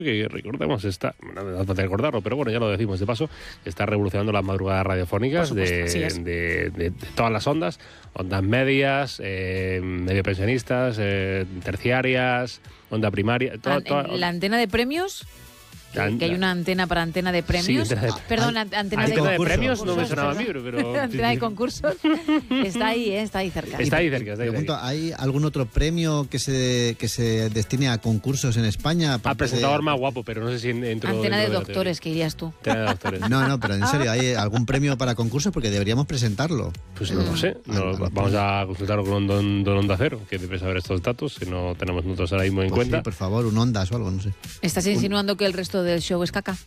Que recordemos, no hace falta recordarlo, pero bueno, ya lo decimos de paso, está revolucionando las madrugadas radiofónicas de todas las ondas medias, medio pensionistas, terciarias, onda primaria. La antena de premios, que hay una antena para antena de premios. Sí, antena de premios no me sonaba a mí, pero antena de concursos. Está ahí cerca. Está ahí cerca. Pregunto, ¿hay algún otro premio que se destine a concursos en España? Al presentador más guapo, pero no sé si entro. Antena de doctores, que irías tú. Antena de doctores. No, pero en serio, ¿hay algún premio para concursos? Porque deberíamos presentarlo. Pues no lo sé. Vamos a consultarlo con un don Onda Cero, que debe saber estos datos, que no tenemos nosotros ahora mismo en cuenta. Sí, por favor, un Ondas o algo, no sé. ¿Estás insinuando que el resto del show es caca?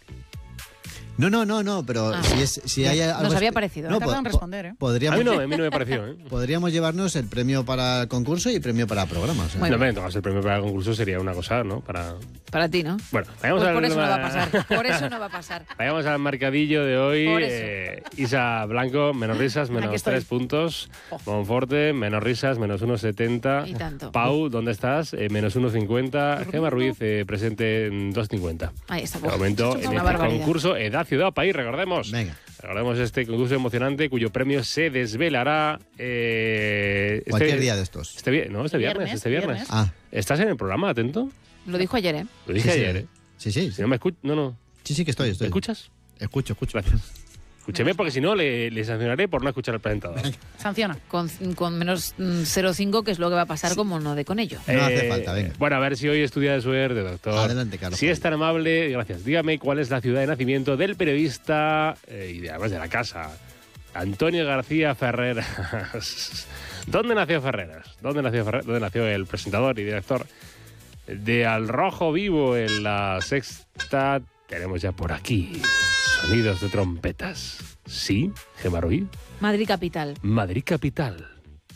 No, pero si hay algo... Nos había parecido. No tardan en responder, ¿eh? Podríamos, a mí no me pareció, ¿eh? Podríamos llevarnos el premio para el concurso y el premio para programas. No, el premio para el concurso sería una cosa, ¿no? Para ti, ¿no? Bueno, por eso no va a pasar. Por eso no va a pasar. Vayamos al marcadillo de hoy. Isa Blanco, menos risas, menos 3 puntos. Monforte, menos risas, menos 1,70. Y tanto. Pau, ¿dónde estás? Menos 1,50. Gemma Ruiz, presente en 2,50. Ahí está. De momento, en este concurso, Edad, Ciudad, País, recordemos. Venga. Recordemos este concurso emocionante cuyo premio se desvelará cualquier día de estos. Este viernes. Ah. ¿Estás en el programa, atento? Lo dijo ayer, ¿eh? Lo dije ayer, ¿eh? Sí. Si no me escuchas, no. Sí, que estoy. ¿Me escuchas? Escucho. Gracias. Escúcheme, porque si no le sancionaré por no escuchar al presentador. Sanciona. Con menos 0,5, que es lo que va a pasar como no de con ello. No hace falta, venga. Bueno, a ver si hoy estudia de suerte, doctor. Adelante, Carlos. Si es tan amable, gracias. Dígame cuál es la ciudad de nacimiento del periodista y además de la casa, Antonio García Ferreras. ¿Dónde nació Ferreras? ¿Dónde nació el presentador y director de Al Rojo Vivo en La Sexta? Tenemos ya por aquí sonidos de trompetas. ¿Sí, Gemma Ruiz? Madrid capital. Madrid capital,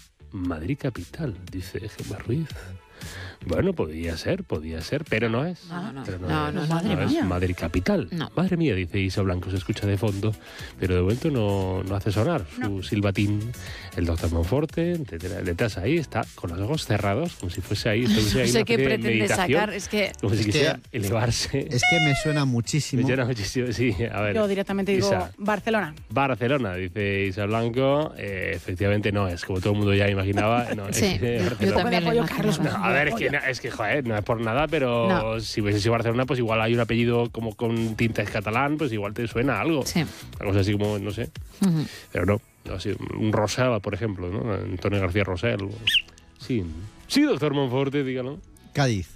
dice Gemma Ruiz. Bueno, podía ser, pero no es. No, madre es mía. Madrid capital. No. Madre mía, dice Isa Blanco, se escucha de fondo, pero de momento no hace sonar su silbatín. El doctor Monforte, detrás ahí, está con los ojos cerrados, como si fuese ahí. No sé qué pretende sacar, como si quisiera elevarse. Es que me suena muchísimo. Sí, a ver. Yo directamente digo Isa. Barcelona. Barcelona, dice Isa Blanco. Efectivamente no es, como todo el mundo ya imaginaba. No, sí, es yo también lo imaginaba. A ver, es que joder, no es por nada, pero si hubiese sido Barcelona, pues igual hay un apellido como con tintes catalán, pues igual te suena algo. Sí. Una cosa así como, no sé. Pero no, así, un Rosell, por ejemplo, ¿no? Antonio García Rosell. Sí, doctor Monforte, dígalo. Cádiz.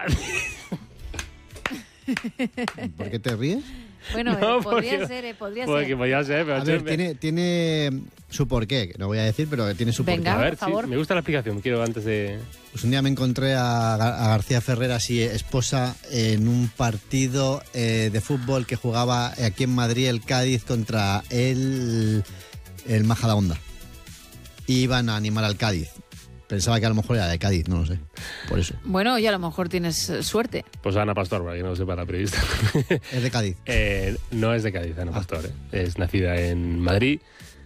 ¿Por qué te ríes? Bueno, podría ser. Porque podría ser, pero... A ver, tiene su porqué, que no voy a decir, pero tiene su porqué. Venga, A ver, por favor. Sí, me gusta la explicación, quiero antes de... Pues un día me encontré a García Ferreras y esposa en un partido de fútbol que jugaba aquí en Madrid el Cádiz contra el Majadahonda. Iban a animar al Cádiz. Pensaba que a lo mejor era de Cádiz, no lo sé. Por eso. Bueno, y a lo mejor tienes suerte. Pues Ana Pastor, para que no lo sepa la periodista. Es de Cádiz. No es de Cádiz, Ana Pastor. Es nacida en Madrid.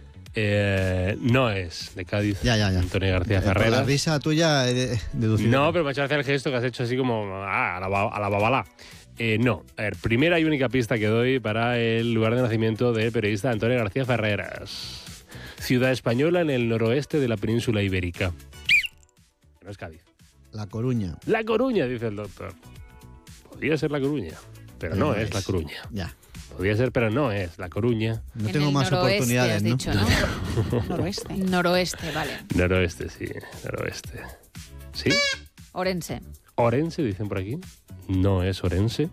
No es de Cádiz. Ya. Antonio García Ferreras. La risa tuya he deducido. No, pero me ha hecho gracia el gesto que has hecho así como a la babalá. No. A ver, primera y única pista que doy para el lugar de nacimiento del periodista Antonio García Ferreras. Ciudad española en el noroeste de la península ibérica. No es Cádiz. La Coruña. La Coruña, dice el doctor. Podría ser La Coruña, pero no es La Coruña. Ya. Podría ser, pero no es La Coruña. No tengo más oportunidades, has ¿no? dicho, ¿no? Noroeste, vale. Noroeste, sí. Noroeste. ¿Sí? Orense. Orense, dicen por aquí. No es Orense.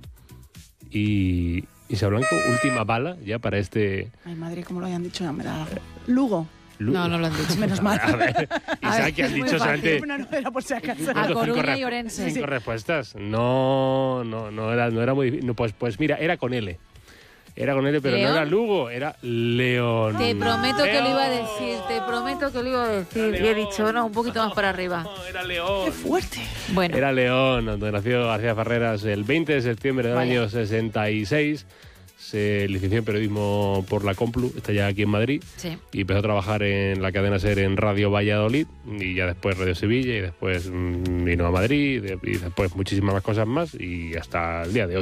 Y Isa Blanco, última bala ya para este... Ay, madre, como lo hayan dicho, ya me da algo. Lugo. No lo han dicho. Menos mal. A ver, Isa, que has dicho solamente... No era por si acaso. A Coruña y Orense. 5 respuestas. No era muy difícil. No, pues mira, era con L. Era con L, pero ¿León? no era Lugo, era León. Te prometo que lo iba a decir. Y he dicho, no, un poquito más para arriba. No, era León. ¡Qué fuerte! Bueno. Era León, donde nació García Ferreras el 20 de septiembre del año 66. Se licenció en periodismo por la Complu, está ya aquí en Madrid. Sí. Y empezó a trabajar en la cadena SER en Radio Valladolid, y ya después Radio Sevilla, y después vino a Madrid, y después muchísimas más cosas más, y hasta el día de hoy.